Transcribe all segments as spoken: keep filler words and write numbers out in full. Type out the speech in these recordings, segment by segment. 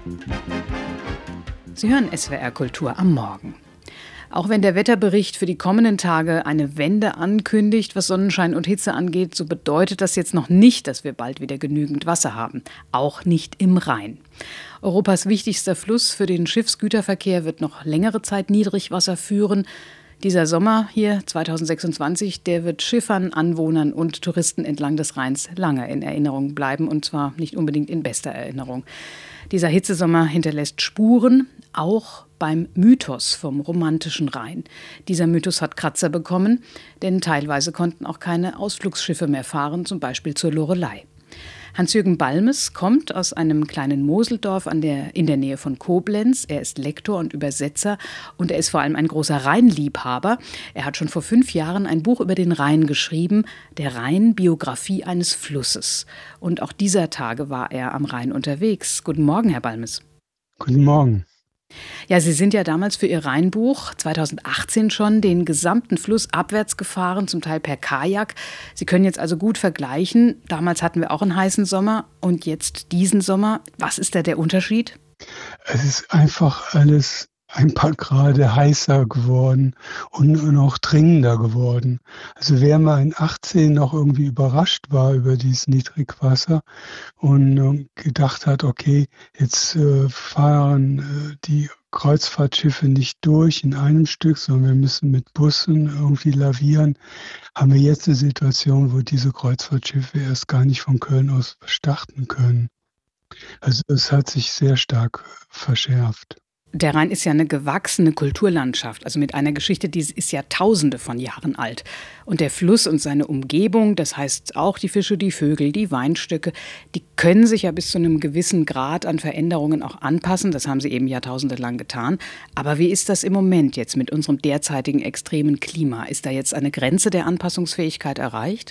Sie hören S W R Kultur am Morgen. Auch wenn der Wetterbericht für die kommenden Tage eine Wende ankündigt, was Sonnenschein und Hitze angeht, so bedeutet das jetzt noch nicht, dass wir bald wieder genügend Wasser haben. Auch nicht im Rhein. Europas wichtigster Fluss für den Schiffsgüterverkehr wird noch längere Zeit Niedrigwasser führen. Dieser Sommer hier zweitausendsechsundzwanzig, der wird Schiffern, Anwohnern und Touristen entlang des Rheins lange in Erinnerung bleiben, und zwar nicht unbedingt in bester Erinnerung. Dieser Hitzesommer hinterlässt Spuren, auch beim Mythos vom romantischen Rhein. Dieser Mythos hat Kratzer bekommen, denn teilweise konnten auch keine Ausflugsschiffe mehr fahren, zum Beispiel zur Loreley. Hans-Jürgen Balmes kommt aus einem kleinen Moseldorf an der, in der Nähe von Koblenz. Er ist Lektor und Übersetzer und er ist vor allem ein großer Rheinliebhaber. Er hat schon vor fünf Jahren ein Buch über den Rhein geschrieben, Der Rhein, Biografie eines Flusses. Und auch dieser Tage war er am Rhein unterwegs. Guten Morgen, Herr Balmes. Guten Morgen. Ja, Sie sind ja damals für Ihr Rheinbuch zweitausendachtzehn schon den gesamten Fluss abwärts gefahren, zum Teil per Kajak. Sie können jetzt also gut vergleichen. Damals hatten wir auch einen heißen Sommer und jetzt diesen Sommer. Was ist da der Unterschied? Es ist einfach alles ein paar Grade heißer geworden und noch dringender geworden. Also wer mal in achtzehn noch irgendwie überrascht war über dieses Niedrigwasser und äh, gedacht hat, okay, jetzt äh, fahren äh, die Kreuzfahrtschiffe nicht durch in einem Stück, sondern wir müssen mit Bussen irgendwie lavieren, haben wir jetzt eine Situation, wo diese Kreuzfahrtschiffe erst gar nicht von Köln aus starten können. Also es hat sich sehr stark verschärft. Der Rhein ist ja eine gewachsene Kulturlandschaft, also mit einer Geschichte, die ist ja tausende von Jahren alt. Und der Fluss und seine Umgebung, das heißt auch die Fische, die Vögel, die Weinstöcke, die können sich ja bis zu einem gewissen Grad an Veränderungen auch anpassen. Das haben sie eben jahrtausendelang getan. Aber wie ist das im Moment jetzt mit unserem derzeitigen extremen Klima? Ist da jetzt eine Grenze der Anpassungsfähigkeit erreicht?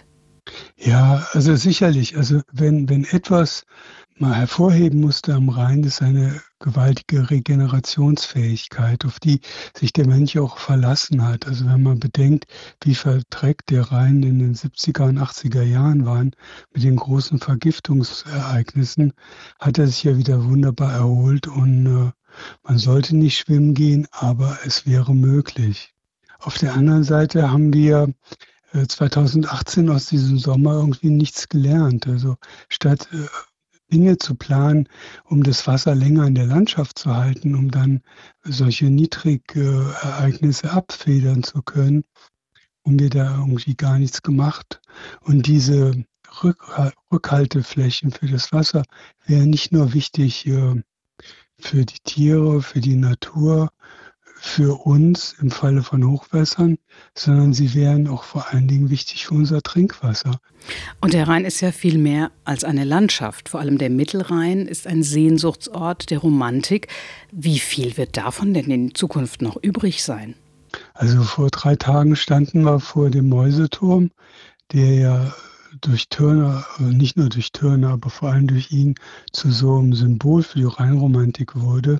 Ja, also sicherlich. Also wenn, wenn etwas mal hervorheben musste am Rhein, ist eine gewaltige Regenerationsfähigkeit, auf die sich der Mensch auch verlassen hat. Also wenn man bedenkt, wie verdreckt der Rhein in den siebziger und achtziger Jahren waren, mit den großen Vergiftungsereignissen, hat er sich ja wieder wunderbar erholt und äh, man sollte nicht schwimmen gehen, aber es wäre möglich. Auf der anderen Seite haben wir äh, zweitausendachtzehn aus diesem Sommer irgendwie nichts gelernt. Also statt äh, Dinge zu planen, um das Wasser länger in der Landschaft zu halten, um dann solche Niedrigereignisse abfedern zu können, haben wir da irgendwie gar nichts gemacht. Und diese Rück- Rückhalteflächen für das Wasser wären nicht nur wichtig äh, für die Tiere, für die Natur, für uns im Falle von Hochwässern, sondern sie wären auch vor allen Dingen wichtig für unser Trinkwasser. Und der Rhein ist ja viel mehr als eine Landschaft. Vor allem der Mittelrhein ist ein Sehnsuchtsort der Romantik. Wie viel wird davon denn in Zukunft noch übrig sein? Also vor drei Tagen standen wir vor dem Mäuseturm, der ja durch Turner, nicht nur durch Turner, aber vor allem durch ihn zu so einem Symbol für die Rheinromantik wurde.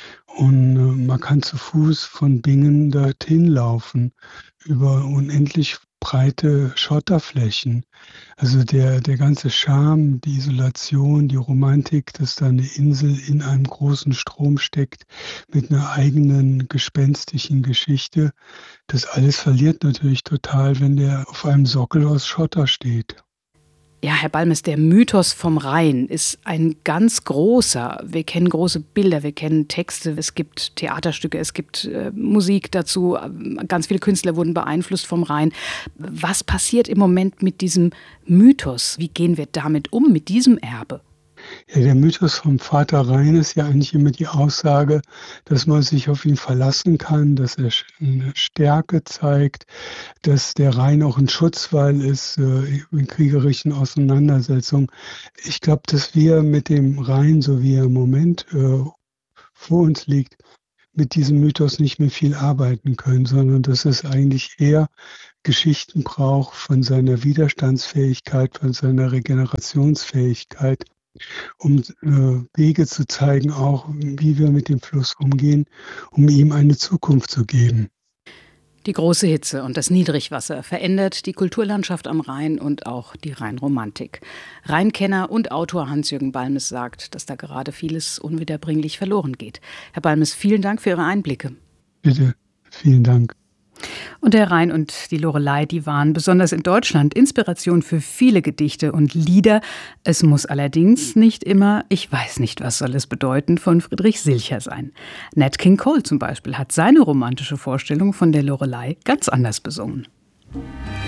Und äh, man kann zu Fuß von Bingen dorthin laufen, über unendlich breite Schotterflächen. Also der, der ganze Charme, die Isolation, die Romantik, dass da eine Insel in einem großen Strom steckt, mit einer eigenen gespenstischen Geschichte, das alles verliert natürlich total, wenn der auf einem Sockel aus Schotter steht. Ja, Herr Balmes, der Mythos vom Rhein ist ein ganz großer. Wir kennen große Bilder, wir kennen Texte, es gibt Theaterstücke, es gibt äh, Musik dazu. Ganz viele Künstler wurden beeinflusst vom Rhein. Was passiert im Moment mit diesem Mythos? Wie gehen wir damit um, mit diesem Erbe? Ja, der Mythos vom Vater Rhein ist ja eigentlich immer die Aussage, dass man sich auf ihn verlassen kann, dass er eine Stärke zeigt, dass der Rhein auch ein Schutzwall ist äh, in kriegerischen Auseinandersetzungen. Ich glaube, dass wir mit dem Rhein, so wie er im Moment äh, vor uns liegt, mit diesem Mythos nicht mehr viel arbeiten können, sondern dass es eigentlich eher Geschichten braucht von seiner Widerstandsfähigkeit, von seiner Regenerationsfähigkeit, um äh, Wege zu zeigen, auch wie wir mit dem Fluss umgehen, um ihm eine Zukunft zu geben. Die große Hitze und das Niedrigwasser verändert die Kulturlandschaft am Rhein und auch die Rheinromantik. Rheinkenner und Autor Hans-Jürgen Balmes sagt, dass da gerade vieles unwiederbringlich verloren geht. Herr Balmes, vielen Dank für Ihre Einblicke. Bitte, vielen Dank. Und der Rhein und die Loreley, die waren besonders in Deutschland Inspiration für viele Gedichte und Lieder. Es muss allerdings nicht immer „Ich weiß nicht, was soll es bedeuten" von Friedrich Silcher sein. Nat King Cole zum Beispiel hat seine romantische Vorstellung von der Loreley ganz anders besungen.